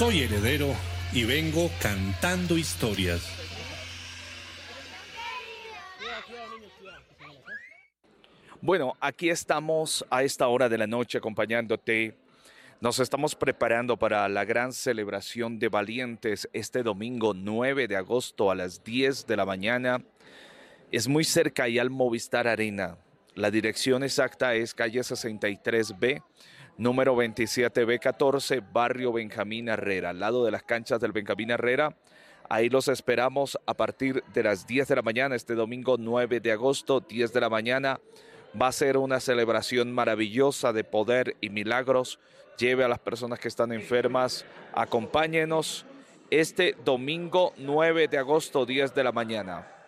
Soy heredero y vengo cantando historias. Bueno, aquí estamos a esta hora de la noche acompañándote. Nos estamos preparando para la gran celebración de Valientes este domingo 9 de agosto a las 10 de la mañana. Es muy cerca y al Movistar Arena. La dirección exacta es calle 63B, número 27B14, barrio Benjamín Herrera, al lado de las canchas del Benjamín Herrera. Ahí los esperamos a partir de las 10 de la mañana, este domingo 9 de agosto, 10 de la mañana. Va a ser una celebración maravillosa de poder y milagros. Lleve a las personas que están enfermas, acompáñenos este domingo 9 de agosto, 10 de la mañana.